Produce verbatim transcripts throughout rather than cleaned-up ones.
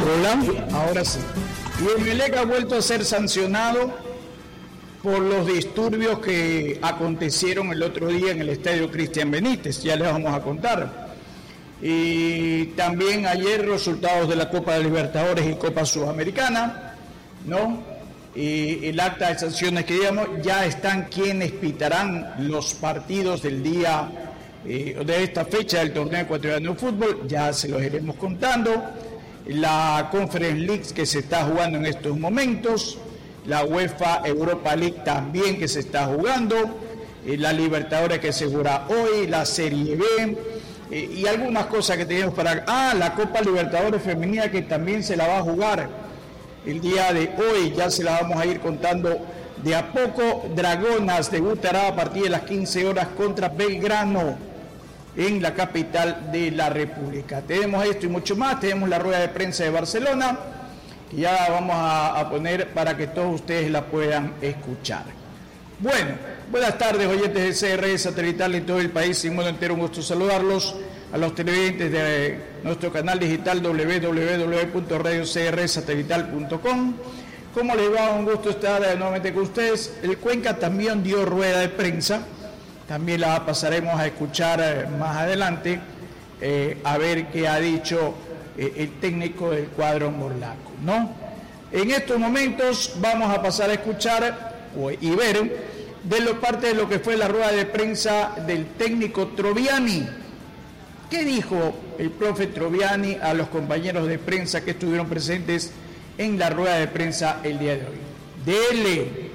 Hola, ahora sí. Y Emelec ha vuelto a ser sancionado por los disturbios que acontecieron el otro día en el estadio Cristian Benítez, ya les vamos a contar. Y también ayer resultados de la Copa de Libertadores y Copa Sudamericana, ¿no? Y el acta de sanciones que digamos, ya están quienes pitarán los partidos del día eh, de esta fecha del torneo ecuatoriano de fútbol, ya se los iremos contando. La Conference League que se está jugando en estos momentos, la UEFA Europa League también que se está jugando, eh, la Libertadores que se jugará hoy, la Serie B, eh, y algunas cosas que tenemos para... Ah, la Copa Libertadores Femenina que también se la va a jugar el día de hoy, ya se la vamos a ir contando de a poco. Dragonas debutará a partir de las quince horas contra Belgrano en la capital de la República. Tenemos esto y mucho más, tenemos la rueda de prensa de Barcelona, que ya vamos a, a poner para que todos ustedes la puedan escuchar. Bueno, buenas tardes, oyentes de C R Satelital en todo el país, y mundo entero, un gusto saludarlos, a los televidentes de nuestro canal digital doble u doble u doble u punto radio c r satelital punto com. ¿Cómo les va? Un gusto estar nuevamente con ustedes. El Cuenca también dio rueda de prensa, también la pasaremos a escuchar eh, más adelante, eh, a ver qué ha dicho eh, el técnico del cuadro morlaco, ¿no? En estos momentos vamos a pasar a escuchar o, y ver de lo parte de lo que fue la rueda de prensa del técnico Troviani. ¿Qué dijo el profe Troviani a los compañeros de prensa que estuvieron presentes en la rueda de prensa el día de hoy? Dele.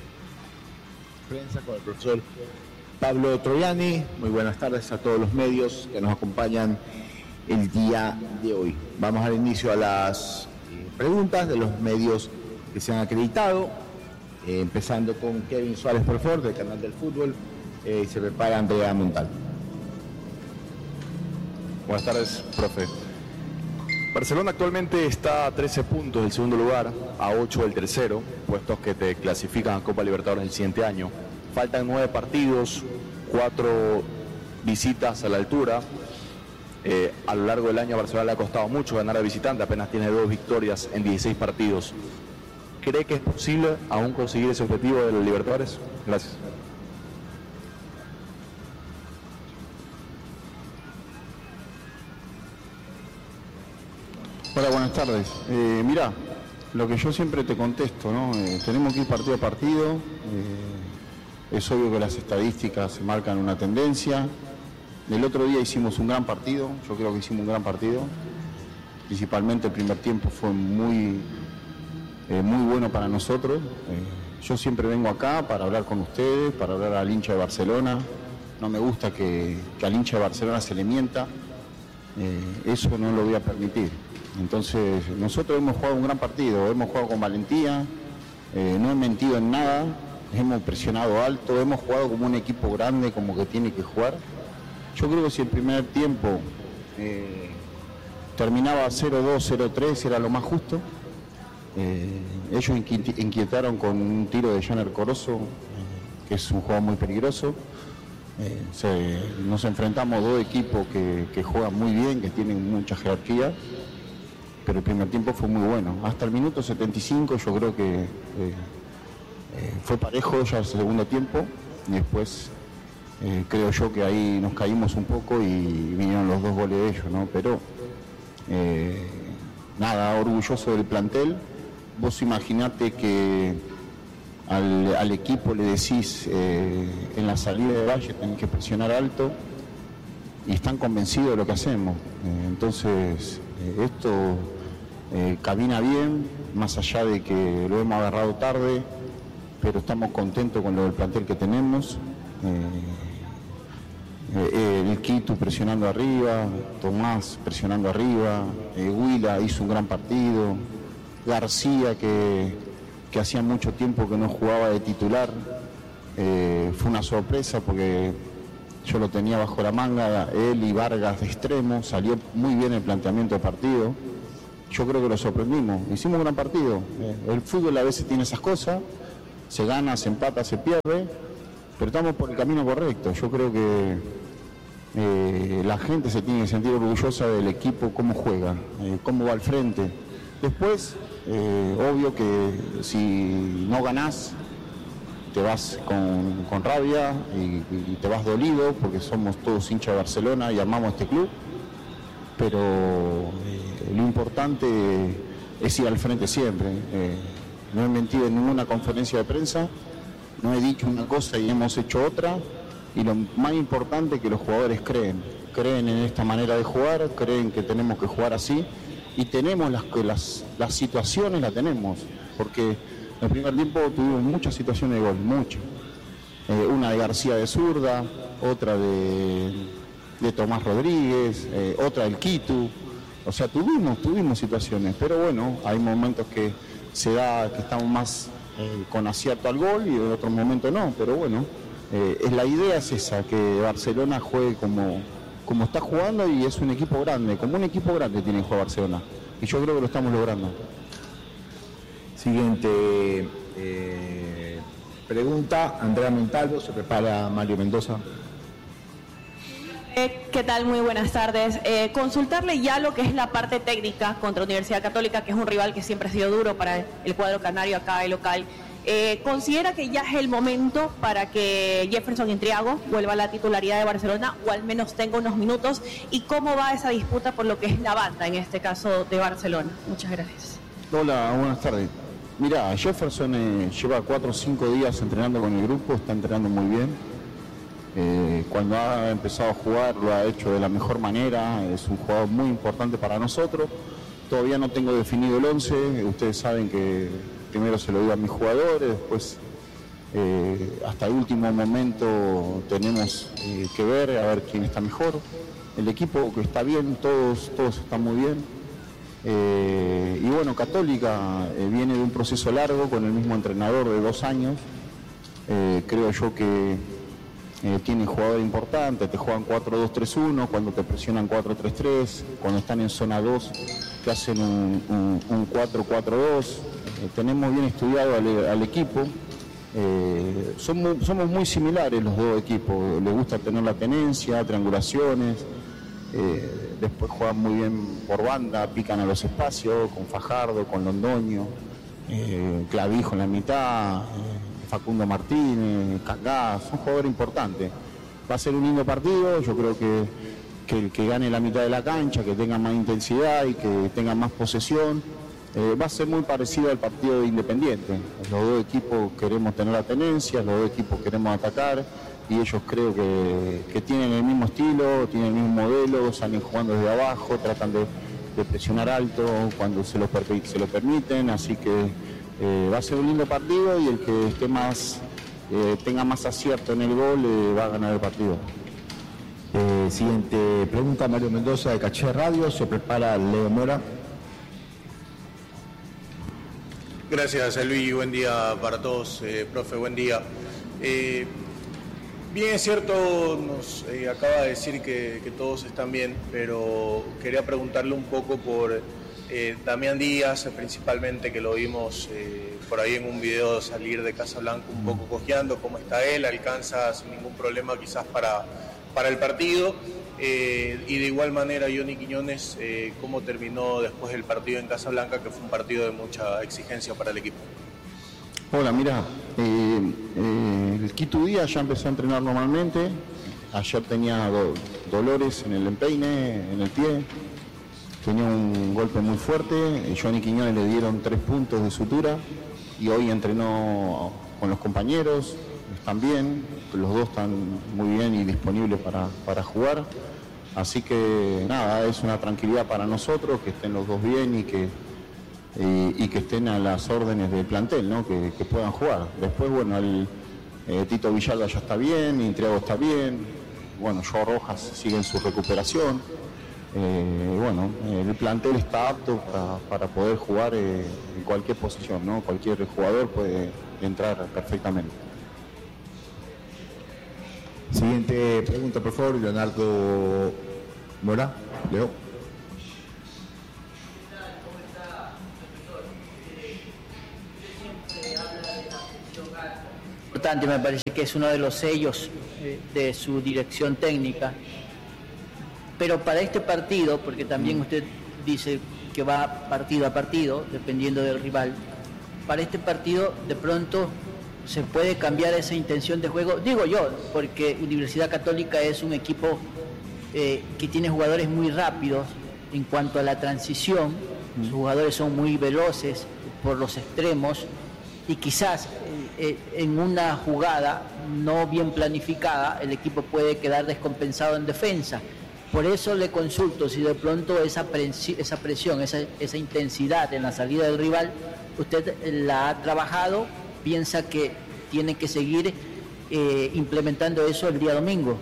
Prensa con el profesor Pablo Troviani. Muy buenas tardes a todos los medios que nos acompañan el día de hoy. Vamos al inicio a las preguntas de los medios que se han acreditado, eh, empezando con Kevin Suárez, por favor, del Canal del Fútbol, eh, y se prepara Andrea Montal. Buenas tardes, profe. Barcelona actualmente está a trece puntos del segundo lugar, a ocho del tercero, puestos que te clasifican a Copa Libertadores el siguiente año. Faltan nueve partidos, cuatro visitas a la altura. Eh, a lo largo del año a Barcelona le ha costado mucho ganar de visitante, apenas tiene dos victorias en dieciséis partidos. ¿Cree que es posible aún conseguir ese objetivo de los Libertadores? Gracias. Hola, buenas tardes. Eh, mirá, lo que yo siempre te contesto, ¿no? Eh, tenemos que ir partido a partido. Eh, es obvio que las estadísticas marcan una tendencia. El otro día hicimos un gran partido, yo creo que hicimos un gran partido. Principalmente el primer tiempo fue muy, eh, muy bueno para nosotros. Eh, yo siempre vengo acá para hablar con ustedes, para hablar al hincha de Barcelona. No me gusta que, que al hincha de Barcelona se le mienta. Eh, eso no lo voy a permitir. Entonces, nosotros hemos jugado un gran partido, hemos jugado con valentía, eh, no he mentido en nada, hemos presionado alto, hemos jugado como un equipo grande, como que tiene que jugar. Yo creo que si el primer tiempo eh, terminaba cero dos, cero tres, era lo más justo. Eh, ellos inquietaron con un tiro de Joner Corozo, eh, que es un jugador muy peligroso. Eh, se, nos enfrentamos a dos equipos que, que juegan muy bien, que tienen mucha jerarquía, pero el primer tiempo fue muy bueno. Hasta el minuto setenta y cinco yo creo que eh, eh, fue parejo ya el segundo tiempo, y después eh, creo yo que ahí nos caímos un poco y vinieron los dos goles de ellos, ¿no? Pero eh, nada, orgulloso del plantel. Vos imaginate que al, al equipo le decís eh, en la salida de Valle tenés que presionar alto, y están convencidos de lo que hacemos. Eh, entonces eh, esto eh, camina bien, más allá de que lo hemos agarrado tarde, pero estamos contentos con lo del plantel que tenemos. Eh, eh, el Quito presionando arriba, Tomás presionando arriba, eh, Huila hizo un gran partido, García que, que hacía mucho tiempo que no jugaba de titular, eh, fue una sorpresa porque yo lo tenía bajo la manga, él y Vargas de extremo, salió muy bien el planteamiento de partido. Yo creo que lo sorprendimos, hicimos un gran partido. El fútbol a veces tiene esas cosas, se gana, se empata, se pierde, pero estamos por el camino correcto. Yo creo que eh, la gente se tiene que sentir orgullosa del equipo, cómo juega, eh, cómo va al frente. Después, eh, obvio que si no ganás, te vas con, con rabia y, y te vas dolido, porque somos todos hinchas de Barcelona y amamos este club, pero eh, lo importante es ir al frente siempre. Eh, no he mentido en ninguna conferencia de prensa, no he dicho una cosa y hemos hecho otra, y lo más importante es que los jugadores creen, creen en esta manera de jugar, creen que tenemos que jugar así, y tenemos las, las, las situaciones, las tenemos, porque en el primer tiempo tuvimos muchas situaciones de gol, muchas. Eh, una de García de zurda, otra de, de Tomás Rodríguez, eh, otra del Quito. O sea, tuvimos, tuvimos situaciones, pero bueno, hay momentos que se da que estamos más eh, con acierto al gol y en otros momentos no, pero bueno, eh, es la idea es esa, que Barcelona juegue como, como está jugando, y es un equipo grande, como un equipo grande tiene que jugar Barcelona, y yo creo que lo estamos logrando. Siguiente eh, pregunta, Andrea Montalvo, se prepara Mario Mendoza. Eh, ¿Qué tal? Muy buenas tardes. Eh, consultarle ya lo que es la parte técnica contra Universidad Católica, que es un rival que siempre ha sido duro para el cuadro canario acá, el local. Eh, ¿Considera que ya es el momento para que Jefferson Intriago vuelva a la titularidad de Barcelona, o al menos tenga unos minutos? ¿Y cómo va esa disputa por lo que es la banda, en este caso de Barcelona? Muchas gracias. Hola, buenas tardes. Mira, Jefferson eh, lleva cuatro o cinco días entrenando con el grupo, está entrenando muy bien. Eh, cuando ha empezado a jugar lo ha hecho de la mejor manera, es un jugador muy importante para nosotros. Todavía no tengo definido el once, ustedes saben que primero se lo digo a mis jugadores, después eh, hasta el último momento tenemos eh, que ver a ver quién está mejor. El equipo que está bien, todos, todos están muy bien. Eh, y bueno, Católica eh, viene de un proceso largo con el mismo entrenador de dos años. Eh, creo yo que Eh, tienen jugadores importantes, te juegan cuatro dos tres uno, cuando te presionan cuatro tres tres, cuando están en zona dos te hacen un, un, un cuatro cuatro dos. Eh, tenemos bien estudiado al, al equipo, eh, somos, somos muy similares los dos equipos, les gusta tener la tenencia, triangulaciones, eh, después juegan muy bien por banda, pican a los espacios, con Fajardo, con Londoño, eh, Clavijo en la mitad, eh, Facundo Martínez, Cangá, son jugadores importantes. Va a ser un lindo partido, yo creo que, que el que gane la mitad de la cancha, que tenga más intensidad y que tenga más posesión, eh, va a ser muy parecido al partido de Independiente. Los dos equipos queremos tener la tenencia, los dos equipos queremos atacar, y ellos creo que, que tienen el mismo estilo, tienen el mismo modelo, salen jugando desde abajo, tratan de, de presionar alto cuando se lo, se lo permiten, así que Eh, va a ser un lindo partido, y el que esté más eh, tenga más acierto en el gol eh, va a ganar el partido. Eh, siguiente pregunta, Mario Mendoza de Caché Radio, se prepara Leo Mora. Gracias, Luis, buen día para todos. Eh, profe, buen día. Eh, bien, es cierto, nos eh, acaba de decir que, que todos están bien, pero quería preguntarle un poco por Eh, Damián Díaz, principalmente, que lo vimos eh, por ahí en un video salir de Casablanca un poco cojeando. ¿Cómo está él? ¿Alcanza sin ningún problema quizás para, para el partido? Eh, y de igual manera, Johnny Quiñones, eh, ¿cómo terminó después del partido en Casablanca, que fue un partido de mucha exigencia para el equipo? Hola, mira, eh, eh, el Quito Díaz ya empezó a entrenar normalmente. Ayer tenía do, dolores en el empeine, en el pie. Tenía un golpe muy fuerte, Johnny Quiñones le dieron tres puntos de sutura, y hoy entrenó con los compañeros, están bien, los dos están muy bien y disponibles para, para jugar, así que nada, es una tranquilidad para nosotros que estén los dos bien y que, y, y que estén a las órdenes del plantel, ¿no? que, que puedan jugar. Después, bueno, el, eh, Tito Villalba ya está bien, Intriago está bien, bueno, Joao Rojas sigue en su recuperación. Eh, bueno, eh, el plantel está apto para, para poder jugar eh, en cualquier posición, ¿no? Cualquier jugador puede entrar perfectamente. Siguiente pregunta, por favor, Leonardo Mora. Leo. Importante, me parece que es uno de los sellos de su dirección técnica. Pero para este partido, porque también usted dice que va partido a partido, dependiendo del rival. Para este partido, de pronto, se puede cambiar esa intención de juego, digo yo, porque Universidad Católica es un equipo eh, que tiene jugadores muy rápidos en cuanto a la transición, sus jugadores son muy veloces por los extremos, y quizás eh, en una jugada no bien planificada el equipo puede quedar descompensado en defensa. Por eso le consulto si de pronto esa, presi esa presión, esa, esa intensidad en la salida del rival, usted la ha trabajado, piensa que tiene que seguir eh, implementando eso el día domingo.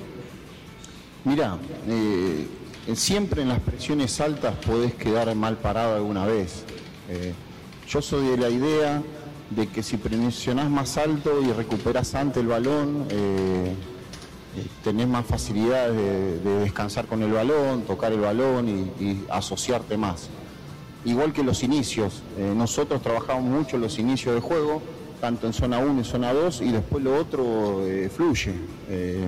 Mira, eh, siempre en las presiones altas podés quedar mal parado alguna vez. Eh, yo soy de la idea de que si presionás más alto y recuperás antes el balón, eh, eh, tenés más facilidades de, de descansar con el balón, tocar el balón y, y asociarte más. Igual que los inicios, eh, nosotros trabajamos mucho los inicios de juego, tanto en zona uno y zona dos, y después lo otro eh, fluye. Eh,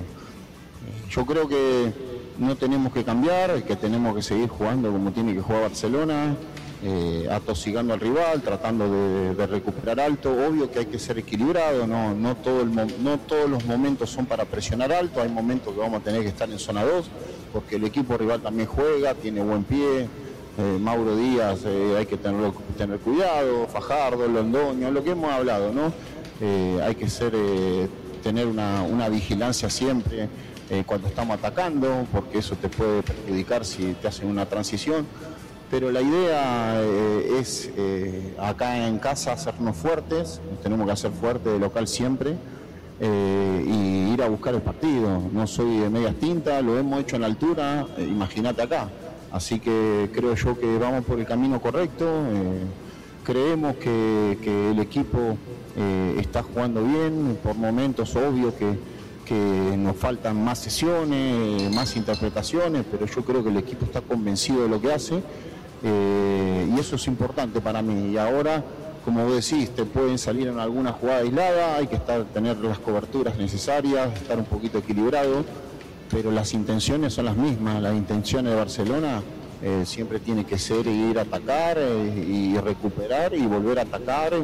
yo creo que no tenemos que cambiar, que tenemos que seguir jugando como tiene que jugar Barcelona, eh, atosigando al rival, tratando de, de recuperar alto. Obvio que hay que ser equilibrado, no, no, todo el, no todos los momentos son para presionar alto, hay momentos que vamos a tener que estar en zona dos, porque el equipo rival también juega, tiene buen pie. Eh, Mauro Díaz, eh, hay que tener, tener cuidado, Fajardo, Londoño, lo que hemos hablado, ¿no? Eh, hay que ser, eh, tener una, una vigilancia siempre eh, cuando estamos atacando, porque eso te puede perjudicar si te hacen una transición. Pero la idea eh, es eh, acá en casa hacernos fuertes, nos tenemos que hacer fuertes de local siempre eh, y ir a buscar el partido. No soy de medias tintas, lo hemos hecho en la altura, eh, imagínate acá. Así que creo yo que vamos por el camino correcto, eh, creemos que, que el equipo eh, está jugando bien, por momentos obvio que, que nos faltan más sesiones, más interpretaciones, pero yo creo que el equipo está convencido de lo que hace eh, y eso es importante para mí. Y ahora, como vos decís, te pueden salir en alguna jugada aislada, hay que estar, tener las coberturas necesarias, estar un poquito equilibrado. Pero las intenciones son las mismas, las intenciones de Barcelona eh, siempre tiene que ser ir a atacar eh, y recuperar y volver a atacar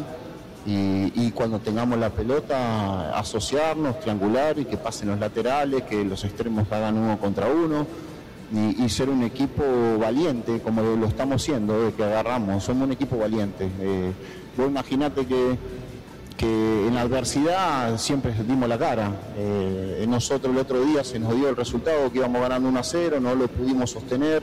y, y cuando tengamos la pelota asociarnos, triangular y que pasen los laterales, que los extremos hagan uno contra uno y, y ser un equipo valiente como lo, lo estamos siendo, eh, que agarramos, somos un equipo valiente. Eh, vos imaginate que que en la adversidad siempre dimos la cara. Eh, nosotros el otro día se nos dio el resultado que íbamos ganando uno a cero, no lo pudimos sostener.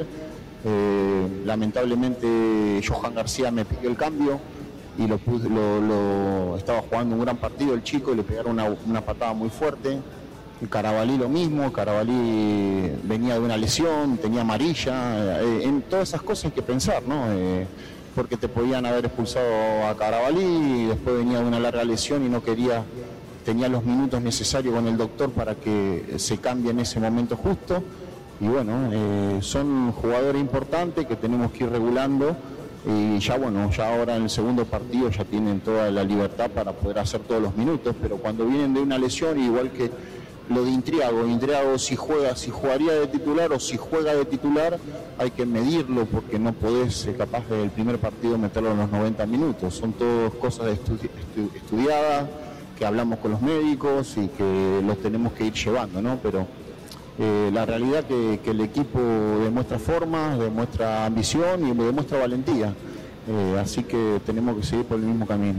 Eh, lamentablemente Johan García me pidió el cambio y lo, lo, lo estaba jugando un gran partido el chico y le pegaron una, una patada muy fuerte. Carabalí lo mismo, Carabalí venía de una lesión, tenía amarilla, eh, en todas esas cosas hay que pensar, ¿no? Eh, porque te podían haber expulsado a Carabalí y después venía de una larga lesión y no quería, tenía los minutos necesarios con el doctor para que se cambie en ese momento justo. Y bueno, eh, son jugadores importantes que tenemos que ir regulando y ya bueno, ya ahora en el segundo partido ya tienen toda la libertad para poder hacer todos los minutos, pero cuando vienen de una lesión, igual que lo de Intriago, Intriago si juega, si jugaría de titular o si juega de titular, hay que medirlo porque no podés eh, capaz del primer partido meterlo en los noventa minutos. Son todas cosas estudi estu estudiadas, que hablamos con los médicos y que los tenemos que ir llevando, ¿no? Pero eh, la realidad que, que el equipo demuestra forma, demuestra ambición y demuestra valentía. Eh, así que tenemos que seguir por el mismo camino.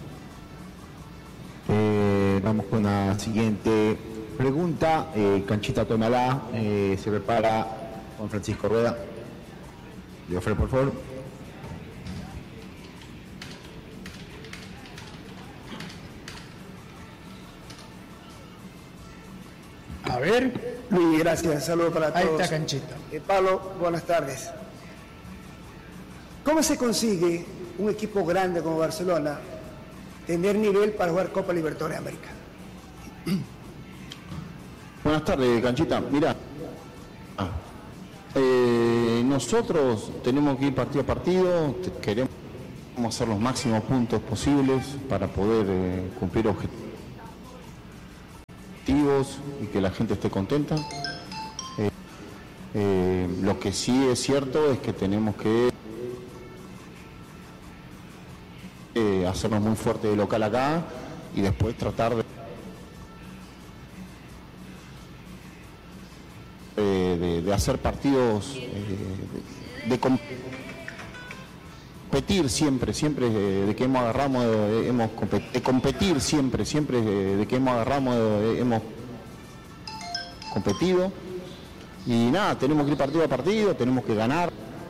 Eh, vamos con la siguiente pregunta. eh, Canchita Tonalá, eh, se prepara Juan Francisco Rueda. Leofre, por favor. A ver. Luis, gracias. Saludos para todos. Ahí está Canchita. Eh, Pablo, buenas tardes. ¿Cómo se consigue un equipo grande como Barcelona tener nivel para jugar Copa Libertadores de América? Buenas tardes, Canchita. Mira, ah, eh, nosotros tenemos que ir partido a partido, queremos hacer los máximos puntos posibles para poder eh, cumplir objetivos y que la gente esté contenta. Eh, eh, lo que sí es cierto es que tenemos que eh, hacernos muy fuerte de local acá y después tratar de, de, de, de hacer partidos, eh, de, de competir siempre, siempre de, de que hemos agarramos, de, hemos de competir siempre, siempre de, de que hemos agarramos, de, hemos competido. Y nada, tenemos que ir partido a partido, tenemos que ganar.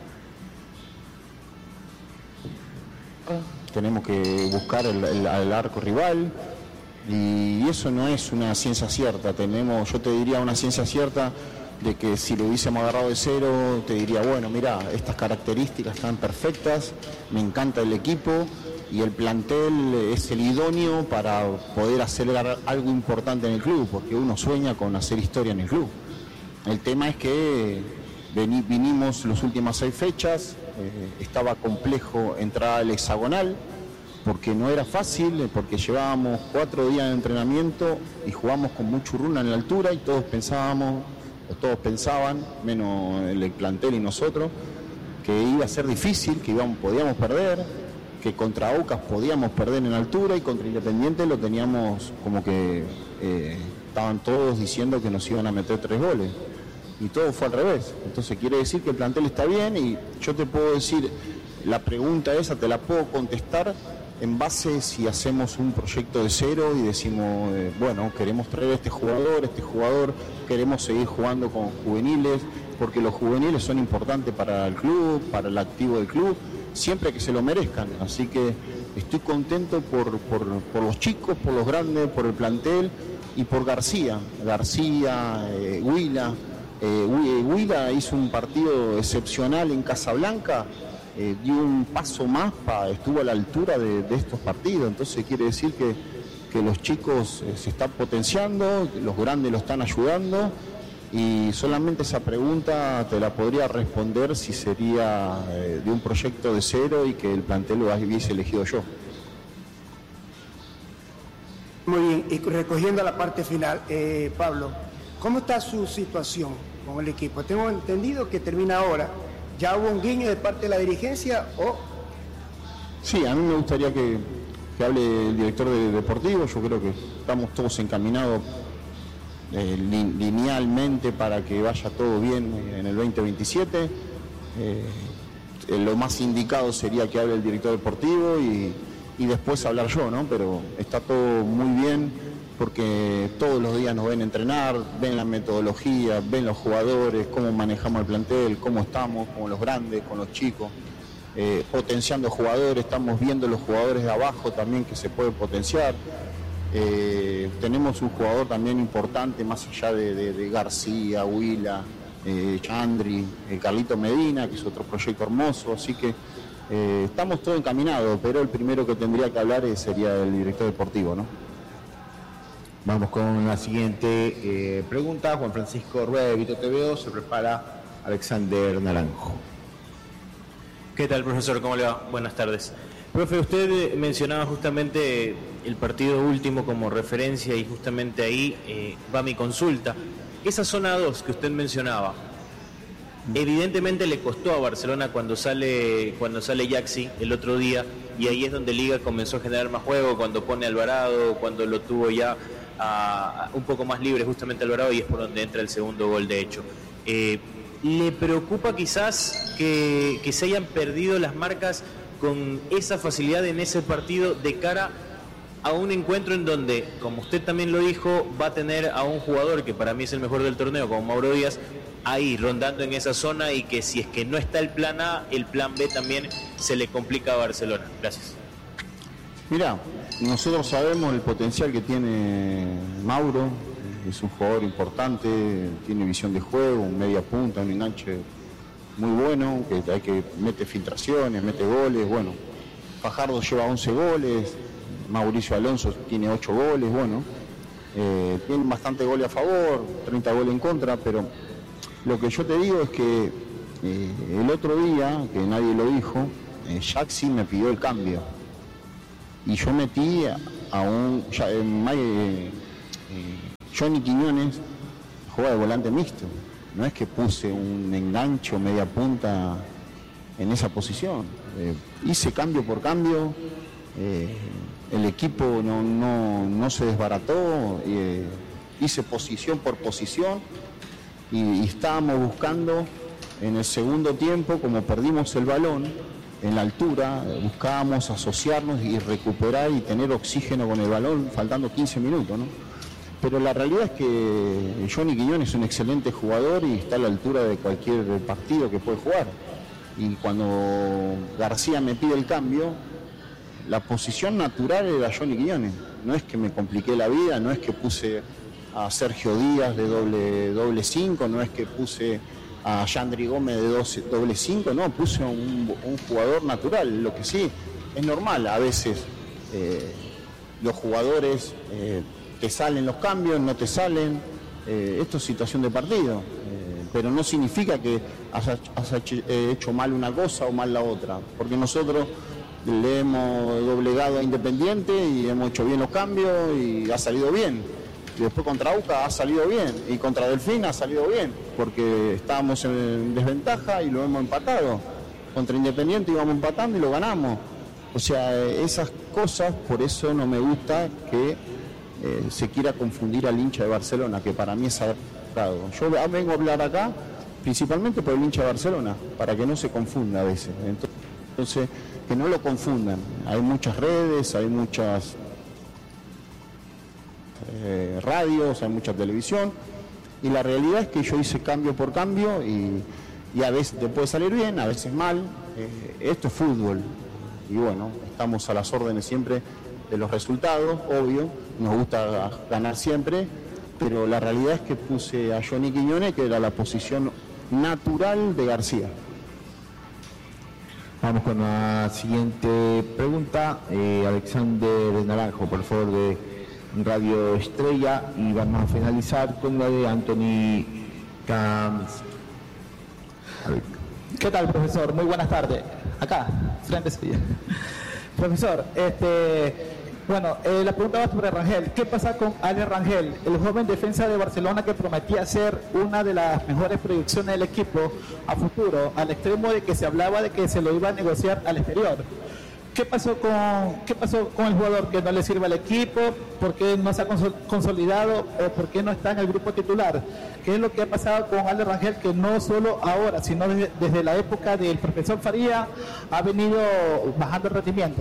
Tenemos que buscar el, el, el arco rival. Y eso no es una ciencia cierta. Tenemos, yo te diría una ciencia cierta de que si lo hubiésemos agarrado de cero, te diría, bueno, mira, estas características están perfectas, me encanta el equipo y el plantel es el idóneo para poder hacer algo importante en el club, porque uno sueña con hacer historia en el club. El tema es que vinimos las últimas seis fechas, eh, estaba complejo entrar al hexagonal, porque no era fácil, porque llevábamos cuatro días de entrenamiento y jugamos con mucho runa en la altura y todos pensábamos, o todos pensaban, menos el plantel y nosotros, que iba a ser difícil, que íbamos, podíamos perder, que contra Aucas podíamos perder en altura y contra Independiente lo teníamos como que eh, estaban todos diciendo que nos iban a meter tres goles. Y todo fue al revés. Entonces quiere decir que el plantel está bien y yo te puedo decir, la pregunta esa te la puedo contestar en base si hacemos un proyecto de cero y decimos, eh, bueno, queremos traer a este jugador, este jugador, queremos seguir jugando con juveniles, porque los juveniles son importantes para el club, para el activo del club, siempre que se lo merezcan. Así que estoy contento por, por, por los chicos, por los grandes, por el plantel y por García. García, eh, Huila. Eh, Huila hizo un partido excepcional en Casablanca, eh, dio un paso más, pa, estuvo a la altura de, de estos partidos, entonces quiere decir que, que los chicos eh, se están potenciando, los grandes lo están ayudando y solamente esa pregunta te la podría responder si sería eh, de un proyecto de cero y que el plantel lo hubiese elegido yo. Muy bien, y recogiendo la parte final, eh, Pablo, ¿cómo está su situación con el equipo? Tengo entendido que termina ahora. ¿Ya hubo un guiño de parte de la dirigencia o...? Sí, a mí me gustaría que, que hable el director de deportivo. Yo creo que estamos todos encaminados eh, linealmente para que vaya todo bien en el veinte veintisiete. Eh, lo más indicado sería que hable el director deportivo y, y después hablar yo, ¿no? Pero está todo muy bien, porque todos los días nos ven entrenar, ven la metodología, ven los jugadores, cómo manejamos el plantel, cómo estamos con los grandes, con los chicos, eh, potenciando jugadores, estamos viendo los jugadores de abajo también que se pueden potenciar. Eh, tenemos un jugador también importante, más allá de, de, de García, Huila, eh, Chandri, eh, Carlito Medina, que es otro proyecto hermoso, así que eh, estamos todos encaminados, pero el primero que tendría que hablar sería el director deportivo, ¿no? Vamos con la siguiente eh, pregunta. Juan Francisco Rueda de Vito T V O, se prepara Alexander Naranjo. ¿Qué tal, profesor? ¿Cómo le va? Buenas tardes. Profe, usted mencionaba justamente el partido último como referencia y justamente ahí eh, va mi consulta. Esa zona dos que usted mencionaba, evidentemente le costó a Barcelona cuando sale cuando sale Yaxi el otro día y ahí es donde Liga comenzó a generar más juego, cuando pone a Alvarado, cuando lo tuvo ya a, a un poco más libre justamente Alvarado y es por donde entra el segundo gol de hecho. Eh, ¿Le preocupa quizás que, que se hayan perdido las marcas con esa facilidad en ese partido de cara a un encuentro en donde, como usted también lo dijo, va a tener a un jugador que para mí es el mejor del torneo, como Mauro Díaz, ahí rondando en esa zona y que si es que no está el plan A, el plan B también se le complica a Barcelona? Gracias. Mirá, nosotros sabemos el potencial que tiene Mauro, es un jugador importante, tiene visión de juego, un media punta, un enganche muy bueno, que hay que mete filtraciones, mete goles, bueno, Fajardo lleva once goles, Mauricio Alonso tiene ocho goles, bueno, eh, tienen bastante goles a favor, treinta goles en contra, pero lo que yo te digo es que eh, el otro día, que nadie lo dijo, eh, Yaxi me pidió el cambio y yo metí a un ya, eh, eh, Johnny Quiñones, juega de volante mixto, no es que puse un enganche o media punta en esa posición, eh, hice cambio por cambio Eh, el equipo no, no, no se desbarató, eh, hice posición por posición y, y estábamos buscando en el segundo tiempo, como perdimos el balón en la altura, eh, buscábamos asociarnos y recuperar y tener oxígeno con el balón faltando quince minutos, ¿no? Pero la realidad es que Johnny Quiñones es un excelente jugador y está a la altura de cualquier partido que puede jugar. Y cuando García me pide el cambio, la posición natural era Johnny Quiñones. No es que me compliqué la vida, no es que puse a Sergio Díaz de doble, doble cinco, no es que puse a Yandri Gómez de doce, doble cinco, no, puse un, un jugador natural. Lo que sí, es normal, a veces eh, los jugadores... Eh, te salen los cambios, no te salen, eh, esto es situación de partido, eh, pero no significa que has, has hecho mal una cosa o mal la otra, porque nosotros le hemos doblegado a Independiente y hemos hecho bien los cambios y ha salido bien, y después contra U C A ha salido bien, y contra Delfín ha salido bien, porque estábamos en desventaja y lo hemos empatado, contra Independiente íbamos empatando y lo ganamos, o sea, esas cosas, por eso no me gusta que Eh, se quiera confundir al hincha de Barcelona, que para mí es sagrado. Yo vengo a hablar acá principalmente por el hincha de Barcelona, para que no se confunda a veces. Entonces, que no lo confundan. Hay muchas redes, hay muchas eh, radios, hay mucha televisión, y la realidad es que yo hice cambio por cambio y, y a veces te puede salir bien, a veces mal. Eh, esto es fútbol y bueno, estamos a las órdenes siempre de los resultados, obvio, nos gusta ganar siempre, pero la realidad es que puse a Johnny Quiñones, que era la posición natural de García. Vamos con la siguiente pregunta, eh, Alexander Naranjo, por favor, de Radio Estrella, y vamos a finalizar con la de Anthony Camps. ¿Qué tal, profesor? Muy buenas tardes. Acá, frente suya. Profesor, este, bueno, eh, la pregunta va sobre Rangel. ¿Qué pasa con Ale Rangel, el joven defensa de Barcelona que prometía ser una de las mejores proyecciones del equipo a futuro, al extremo de que se hablaba de que se lo iba a negociar al exterior? ¿Qué pasó con, qué pasó con el jugador que no le sirve al equipo? ¿Por qué no se ha consolidado? ¿O por qué no está en el grupo titular? ¿Qué es lo que ha pasado con Ale Rangel, que no solo ahora, sino desde, desde la época del profesor Faría ha venido bajando el rendimiento?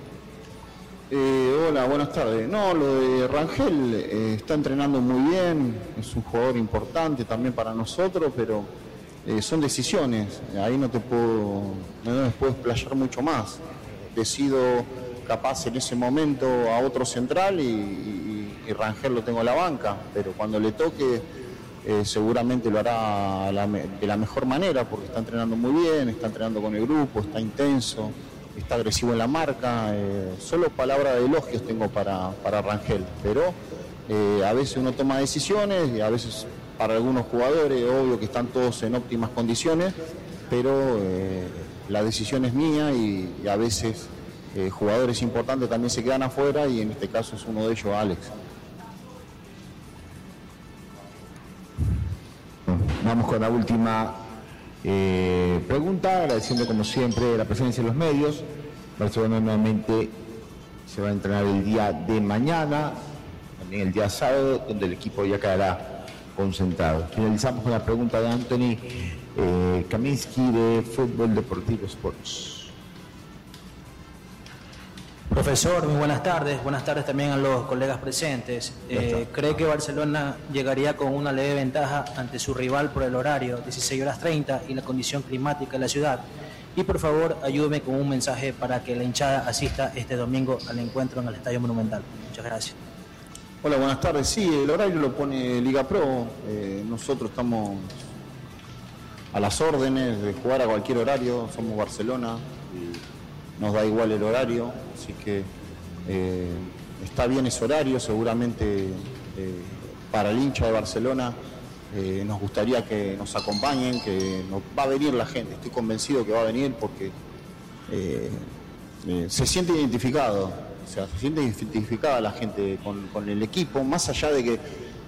Eh, hola, buenas tardes. No, lo de Rangel eh, está entrenando muy bien, es un jugador importante también para nosotros, pero eh, son decisiones, ahí no te puedo, no me puedo explayar mucho más. Decido capaz en ese momento a otro central y, y, y Rangel lo tengo a la banca, pero cuando le toque eh, seguramente lo hará la, de la mejor manera, porque está entrenando muy bien, está entrenando con el grupo, está intenso, está agresivo en la marca. Eh, solo palabras de elogios tengo para, para Rangel, pero eh, a veces uno toma decisiones y a veces para algunos jugadores, obvio que están todos en óptimas condiciones, pero eh, la decisión es mía y, y a veces eh, jugadores importantes también se quedan afuera y en este caso es uno de ellos, Alex. Vamos con la última eh, pregunta, agradeciendo como siempre la presencia de los medios. Barcelona nuevamente se va a entrenar el día de mañana, también el día sábado, donde el equipo ya quedará concentrado. Finalizamos con la pregunta de Anthony eh, Kaminsky de Fútbol Deportivo Sports. Profesor, muy buenas tardes. Buenas tardes también a los colegas presentes. Eh, ¿Cree que Barcelona llegaría con una leve ventaja ante su rival por el horario, dieciséis horas treinta, y la condición climática de la ciudad? Y por favor, ayúdeme con un mensaje para que la hinchada asista este domingo al encuentro en el Estadio Monumental. Muchas gracias. Hola, buenas tardes. Sí, el horario lo pone Liga Pro. Eh, nosotros estamos a las órdenes de jugar a cualquier horario. Somos Barcelona y nos da igual el horario. Así que eh, está bien ese horario. Seguramente eh, para el hincha de Barcelona eh, nos gustaría que nos acompañen, que nos, va a venir la gente. Estoy convencido que va a venir porque eh, eh, se siente identificado. O sea, se siente identificada la gente con, con el equipo, más allá de que